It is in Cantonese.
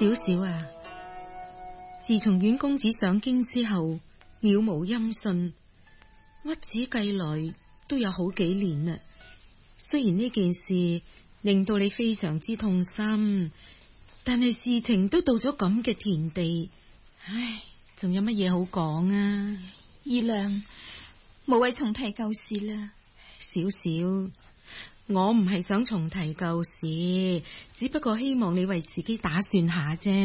小小啊，自從阮公子上京之後，渺無音訊，屈指計來都有好幾年啦。雖然呢件事令到你非常之痛心，但係事情都到咗咁嘅田地，唉，仲有乜嘢好講啊？ 姨娘，無謂重提舊事啦。 小小，我唔係想重提舊事，只不過希望你為自己打算下啫。